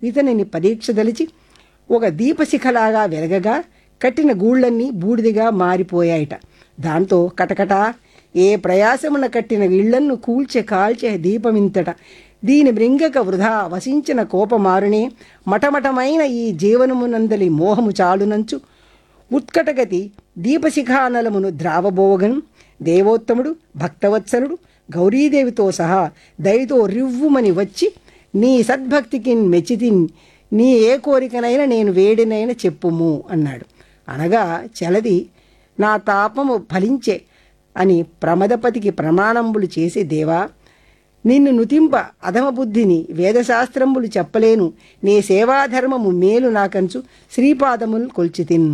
ఇతనిని పరీక్షదలిచి ఒక దీపశిఖలాగా వెలగగా కట్టిన గూళ్ళన్నీ బూడిదిగా మారిపోయాయిట. దాంతో కటకట ఏ ప్రయాసమున కట్టిన ఇళ్లను కూల్చె కాల్చె దీపమింతట. దీని మృంగక వృధా వసించిన కోపమారునే మటమటమైన ఈ జీవనమునందలి మోహము చాలునంచు ఉత్కటగతి దీపశిఖానలమును ద్రావబోగను. దేవోత్తముడు భక్తవత్సలుడు గౌరీదేవితో సహా దయతో రివ్వుమని వచ్చి, నీ సద్భక్తికి మెచ్చితిన్, నీ ఏ కోరికనైనా నేను వేడినైనా చెప్పుము అన్నాడు. అనగా చలది నా తాపము ఫలించే అని ప్రమదపతికి ప్రమాణంబులు చేసి, దేవా నిన్ను నుతింప అధమబుద్ధిని వేదశాస్త్రంబులు చెప్పలేను, నీ సేవాధర్మము మేలు నాకంచు శ్రీపాదములు కొల్చితిన్.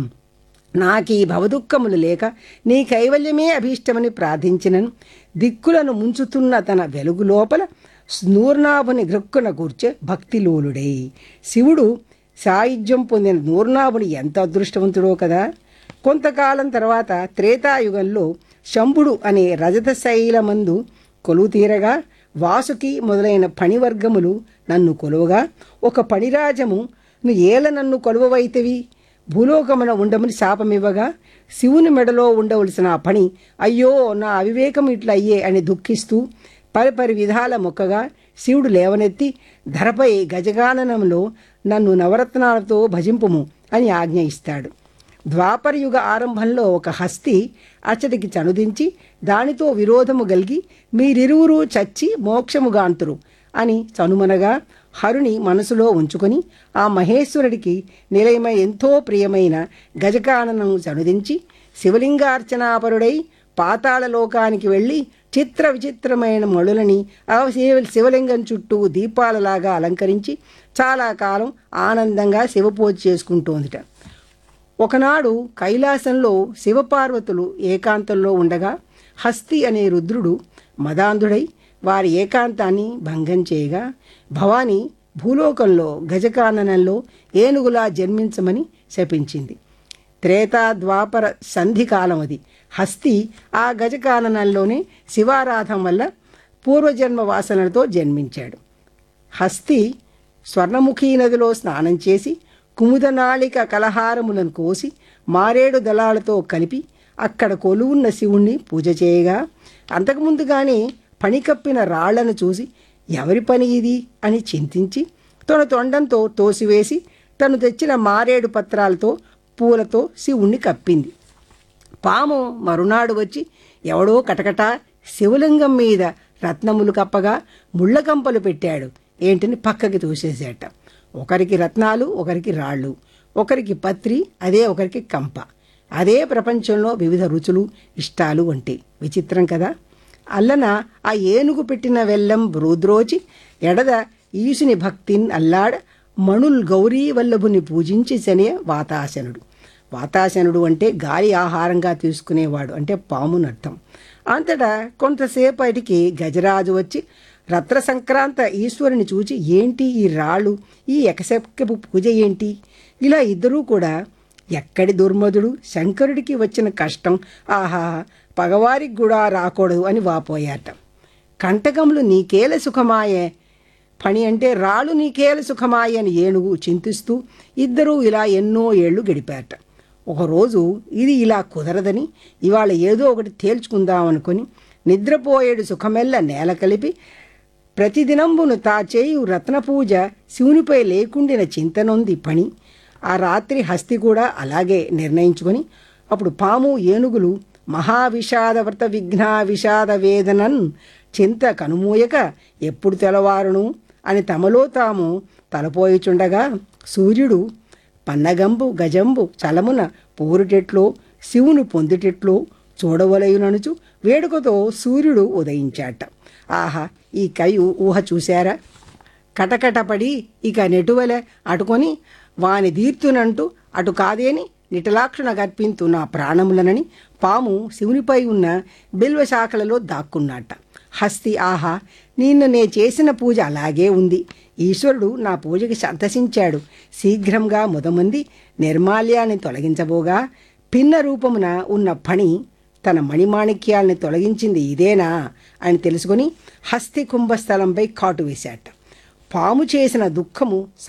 నాకీ భవదుఃఖములు లేక నీ కైవల్యమే అభీష్టమని ప్రార్థించినను. దిక్కులను ముంచుతున్న తన వెలుగు లోపల నూర్నాభుని గ్రక్కున కూర్చే భక్తిలోలుడై శివుడు సాయుధ్యం పొందిన నూర్నాభుని ఎంత అదృష్టవంతుడో కదా. కొంతకాలం తర్వాత త్రేతాయుగంలో శంభుడు అనే రజత శైలమందు కొలువు తీరగా వాసుకి మొదలైన పణివర్గములు నన్ను కొలువగా, ఒక పణిరాజము నువ్వు ఏల నన్ను కొలువవైతవి, భూలోకమున ఉండమని శాపమివ్వగా, శివుని మెడలో ఉండవలసిన ఆ పని అయ్యో నా అవివేకం ఇట్లా అయ్యే అని దుఃఖిస్తూ పరిపరి విధాల మొక్కగా శివుడు లేవనెత్తి ధరపై గజగాననంలో నన్ను నవరత్నాలతో భజింపుము అని ఆజ్ఞ ఇస్తాడు. ద్వాపరయుగ ఆరంభంలో ఒక హస్తి అచ్చటికి చనుదించి దానితో విరోధము గలిగి మీరిరువురు చచ్చి మోక్షముగాంతురు అని చనుమనగా హరుని మనసులో ఉంచుకొని ఆ మహేశ్వరుడికి నిలయమై ఎంతో ప్రియమైన గజకాననను చనుదించి శివలింగార్చనాపరుడై పాతాళ లోకానికి వెళ్ళి చిత్ర విచిత్రమైన మణులని ఆ శివలింగం చుట్టూ దీపాలలాగా అలంకరించి చాలా కాలం ఆనందంగా శివపూజ చేసుకుంటోందిట. ఒకనాడు కైలాసంలో శివపార్వతులు ఏకాంతంలో ఉండగా హస్తి అనే రుద్రుడు మదాంధుడై వారి ఏకాంతాన్ని భంగం చేయగా, భవాని భూలోకంలో గజకాననంలో ఏనుగులా జన్మించమని శపించింది. త్రేతా ద్వాపర సంధికాలం అది. హస్తి ఆ గజకాననంలోనే శివారాధన వల్ల పూర్వజన్మ వాసనలతో జన్మించాడు. హస్తి స్వర్ణముఖీ నదిలో స్నానం చేసి కుముదనాళిక కలహారములను కోసి మారేడు దళాలతో కలిపి అక్కడ కొలువున్న శివుణ్ణి పూజ చేయగా, అంతకుముందుగానే పనికప్పిన రాళ్లను చూసి ఎవరి పని ఇది అని చింతించి తన తొండంతో తోసివేసి తను తెచ్చిన మారేడు పత్రాలతో పూలతో శివుణ్ణి కప్పింది. పాము మరునాడు వచ్చి ఎవడో కటకట శివలింగం మీద రత్నములు కప్పగా ముళ్ళకంపలు పెట్టాడు ఏంటని పక్కకి తోసేసేట. ఒకరికి రత్నాలు, ఒకరికి రాళ్ళు, ఒకరికి పత్రి, అదే ఒకరికి కంప. అదే ప్రపంచంలో వివిధ రుచులు ఇష్టాలు వంటి విచిత్రం కదా. అల్లన ఆ ఏనుగు పెట్టిన వెల్లం బ్రోద్రోచి ఎడద ఈశుని భక్తిన్ అల్లాడ మణుల్ గౌరీ వల్లభుని పూజించి శనే వాతాశనుడు. వాతాశనుడు అంటే గాలి ఆహారంగా తీసుకునేవాడు అంటే పామునర్థం. అంతటా కొంతసేపటికి గజరాజు వచ్చి రత్న సంక్రాంత ఈశ్వరుని చూచి, ఏంటి ఈ రాళ్ళు, ఈ ఎకసెక్కపు పూజ ఏంటి? ఇలా ఇద్దరూ కూడా ఎక్కడి దుర్మధుడు, శంకరుడికి వచ్చిన కష్టం, ఆహా పగవారికి కూడా రాకూడదు అని వాపోయాట. కంటకములు నీకేల సుఖమాయే, పని అంటే రాళ్ళు నీకేల సుఖమాయే అని ఏనుగు చింతిస్తూ ఇద్దరూ ఇలా ఎన్నో ఏళ్లు గడిపారట. ఒకరోజు ఇది ఇలా కుదరదని ఇవాళ ఏదో ఒకటి తేల్చుకుందామనుకొని నిద్రపోయేడు సుఖమెల్ల నేల కలిపి ప్రతిదినంబును తా చేయు రత్నపూజ శివునిపై లేకుండిన చింతనొంది పని. ఆ రాత్రి హస్తి కూడా అలాగే నిర్ణయించుకొని అప్పుడు పాము ఏనుగులు మహావిషాద వ్రత విఘ్నా విషాద వేదనన్ చింత కనుమూయక ఎప్పుడు తెలవారును అని తమలో తాము తలపోయిచుండగా సూర్యుడు పన్నగంబు గజంబు చలమున పూరుటెట్లో శివును పొందుటెట్లో చూడవలయుననుచు వేడుకతో సూర్యుడు ఉదయించాట. ఆహా ఈ కయు ఊహ చూశారా? కటకటపడి ఇక నెటువలె అటుకొని వాని దీర్తునంటూ అటు కాదేని నిటలాక్షణ గర్పింతు నా ప్రాణములనని పాము శివునిపై ఉన్న బిల్వశాఖలలో దాక్కున్నాట. హస్తి ఆహా నిన్ను నే చేసిన పూజ అలాగే ఉంది, ఈశ్వరుడు నా పూజకి సంతసించాడు, శీఘ్రంగా ముదమంది నిర్మాల్యాన్ని తొలగించబోగా భిన్న రూపమున ఉన్న పని తన మణిమాణిక్యాల్ని తొలగించింది ఇదేనా అని తెలుసుకుని హస్తి కుంభస్థలంపై కాటు వేశాట. పాము చేసిన దుఃఖము